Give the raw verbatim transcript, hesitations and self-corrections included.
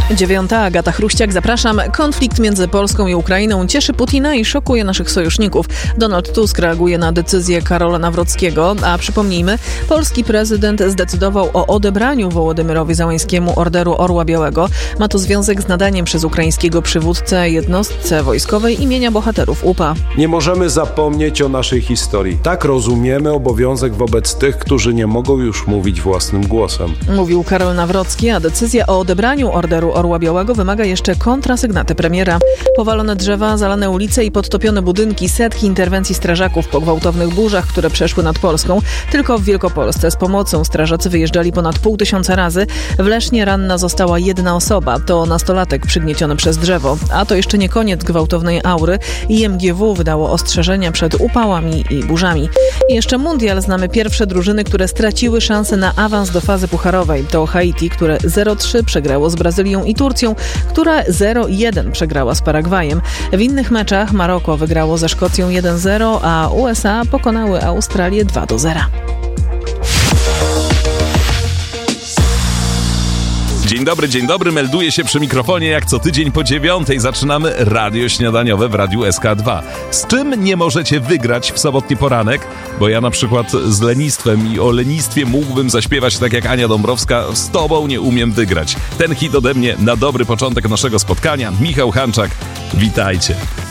Dziewiąta, Agata Chruściak, zapraszam. Konflikt między Polską i Ukrainą cieszy Putina i szokuje naszych sojuszników. Donald Tusk reaguje na decyzję Karola Nawrockiego, a przypomnijmy, polski prezydent zdecydował o odebraniu Wołodymyrowi Zełańskiemu Orderu Orła Białego. Ma to związek z nadaniem przez ukraińskiego przywódcę jednostce wojskowej imienia bohaterów U P A. Nie możemy zapomnieć o naszej historii. Tak rozumiemy obowiązek wobec tych, którzy nie mogą już mówić własnym głosem. Mówił Karol Nawrocki, a decyzja o odebraniu Orderu Orła Białego wymaga jeszcze kontrasygnaty premiera. Powalone drzewa, zalane ulice i podtopione budynki, setki interwencji strażaków po gwałtownych burzach, które przeszły nad Polską. Tylko w Wielkopolsce z pomocą strażacy wyjeżdżali ponad pół tysiąca razy. W Lesznie ranna została jedna osoba. To nastolatek przygnieciony przez drzewo. A to jeszcze nie koniec gwałtownej aury. I M G W wydało ostrzeżenia przed upałami i burzami. I jeszcze mundial. Znamy pierwsze drużyny, które straciły szansę na awans do fazy pucharowej. To Haiti, które zero trzy przegrało z Brazylią i Turcją, która zero jeden przegrała z Paragwajem. W innych meczach Maroko wygrało ze Szkocją jeden zero, a U S A pokonały Australię dwa do zera. Dzień dobry, dzień dobry, melduję się przy mikrofonie jak co tydzień po dziewiątej. Zaczynamy radio śniadaniowe w Radiu S K dwa. Z czym nie możecie wygrać w sobotni poranek? Bo ja na przykład z lenistwem i o lenistwie mógłbym zaśpiewać tak jak Ania Dąbrowska. Z tobą nie umiem wygrać. Ten hit ode mnie na dobry początek naszego spotkania. Michał Hanczak, witajcie.